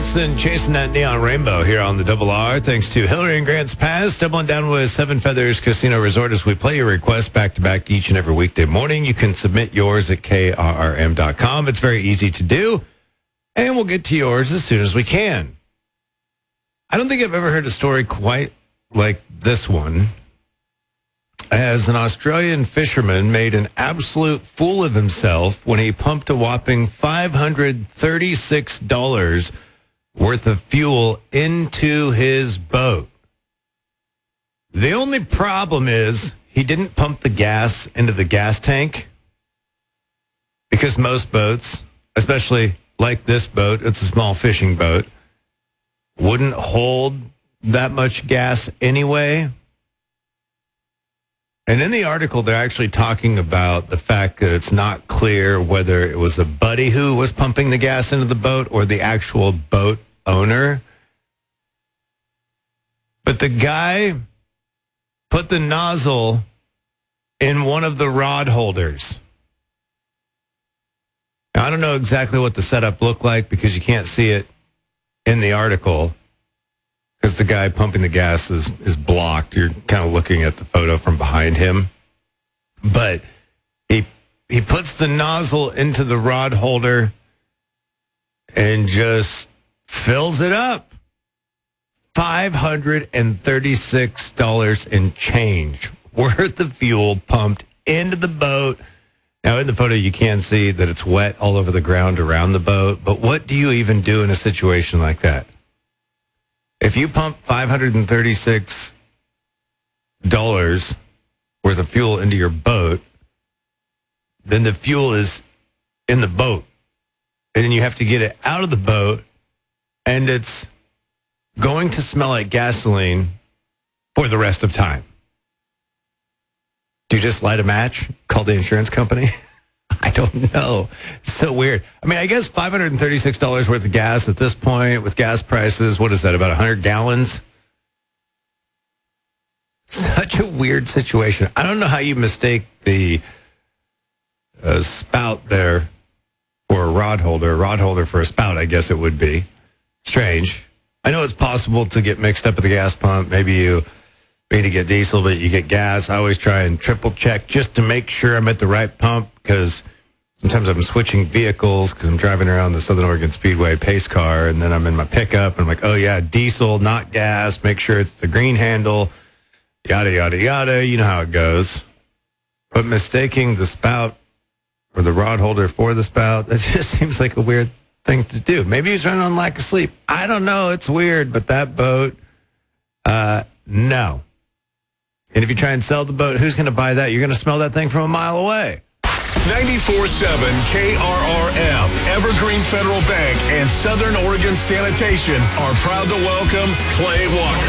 Jackson chasing that neon rainbow here on the Double R. Thanks to Hillary and Grants Pass. Doubling down with Seven Feathers Casino Resort as we play your requests back-to-back each and every weekday morning. You can submit yours at krrm.com. It's very easy to do, and we'll get to yours as soon as we can. I don't think I've ever heard a story quite like this one, as an Australian fisherman made an absolute fool of himself when he pumped a whopping $536 worth of fuel into his boat. The only problem is he didn't pump the gas into the gas tank, because most boats, especially like this boat, it's a small fishing boat, wouldn't hold that much gas anyway. And in the article, they're actually talking about the fact that it's not clear whether it was a buddy who was pumping the gas into the boat or the actual boat owner. But the guy put the nozzle in one of the rod holders. Now, I don't know exactly what the setup looked like because you can't see it in the article, because the guy pumping the gas is blocked. You're kind of looking at the photo from behind him. But he puts the nozzle into the rod holder and just fills it up. $536 and change worth of fuel pumped into the boat. Now, in the photo, you can see that it's wet all over the ground around the boat. But what do you even do in a situation like that? If you pump $536 worth of fuel into your boat, then the fuel is in the boat. And then you have to get it out of the boat, and it's going to smell like gasoline for the rest of time. Do you just light a match, call the insurance company? I don't know. It's so weird. I mean, I guess $536 worth of gas at this point with gas prices. What is that, about 100 gallons? Such a weird situation. I don't know how you mistake the spout there for a rod holder for a spout, I guess it would be. Strange. I know it's possible to get mixed up at the gas pump. Maybe you need to get diesel, but you get gas. I always try and triple check just to make sure I'm at the right pump, because sometimes I'm switching vehicles because I'm driving around the Southern Oregon Speedway pace car, and then I'm in my pickup, and I'm like, oh, yeah, diesel, not gas. Make sure it's the green handle, yada, yada, yada. You know how it goes. But mistaking the spout or the rod holder for the spout, that just seems like a weird thing to do. Maybe he's running on lack of sleep. I don't know. It's weird, but that boat, no. And if you try and sell the boat, who's going to buy that? You're going to smell that thing from a mile away. 94.7 KRRM, Evergreen Federal Bank, and Southern Oregon Sanitation are proud to welcome Clay Walker.